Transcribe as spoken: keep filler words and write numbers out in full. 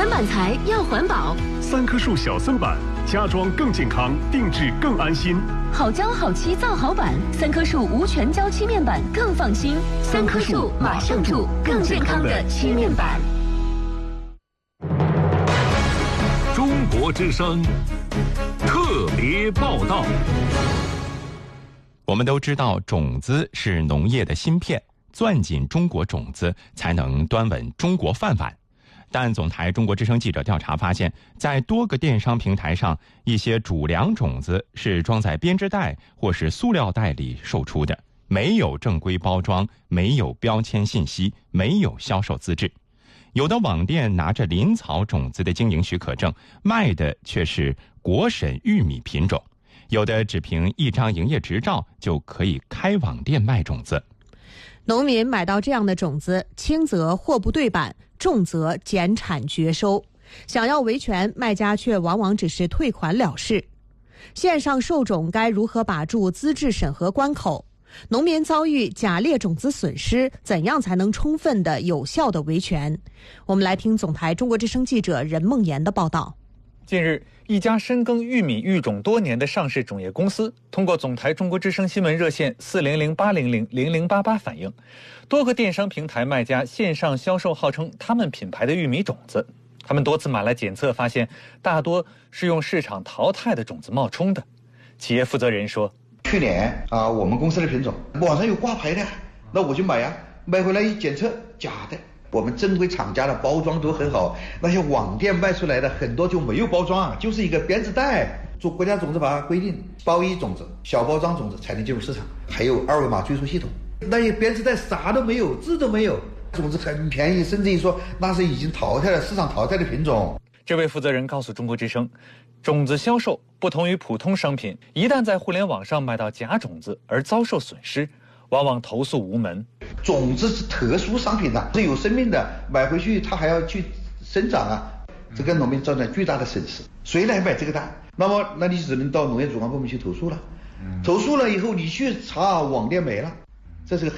板材要环保， 三棵树小森板，家装更健康，定制更安心。 好胶好漆造好板，三棵树无全胶漆面板更放心。三棵树马上住更健康的漆面板。 中国之声特别报道。 我们都知道，种子是农业的芯片，攥紧中国种子，才能端稳中国饭碗。但总台中国之声记者调查发现，在多个电商平台上，一些主粮种子是装在编织袋或是塑料袋里售出的，没有正规包装，没有标签信息，没有销售资质。有的网店拿着林草种子的经营许可证，卖的却是国审玉米品种。有的只凭一张营业执照就可以开网店卖种子。 农民买到这样的种子，轻则货不对版，重则减产绝收。想要维权，卖家却往往只是退款了事。线上售种该如何把住资质审核关口？农民遭遇假劣种子损失，怎样才能充分的、有效的维权？我们来听总台中国之声记者任梦妍的报道。 近日，一家深耕玉米育种多年的上市种业公司，通过总台中国之声新闻热线四零零八零零零零八八反映，多个电商平台卖家线上销售号称他们品牌的玉米种子，他们多次买来检测，发现大多是用市场淘汰的种子冒充的。企业负责人说：“ 去年啊，我们公司的品种网上有挂牌的，那我就买呀，买回来一检测，假的。”我们正规厂家的包装都很好，那些网店卖出来的很多就没有包装，就是一个编织袋。做国家种子法规定，包衣种子、小包装种子才能进入市场，还有二维码追溯系统。那些编织袋啥都没有，字都没有，种子很便宜，甚至于说那是已经淘汰了、市场淘汰的品种。 这位负责人告诉中国之声，种子销售不同于普通商品，一旦在互联网上买到假种子而遭受损失，往往投诉无门。 种子是特殊商品的，是有生命的，买回去它还要去生长啊，这给农民造成巨大的损失。谁来买这个单？那么那你只能到农业主管部门去投诉了。投诉了以后，你去查网店没了，这是个很